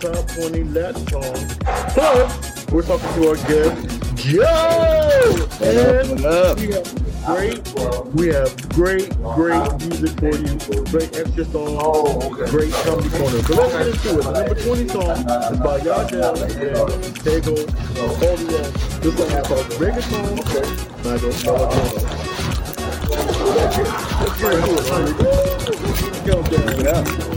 top 20 Latin songs. Plus, we're talking to our guest, Joe. And we have great music for you. Great extra songs. Great comedy corner. So let's get into it. The number 20 song is by Yardell and Tego Folio. This song is called Reggaeton. And I don't know what. Let's get into it. Let's go,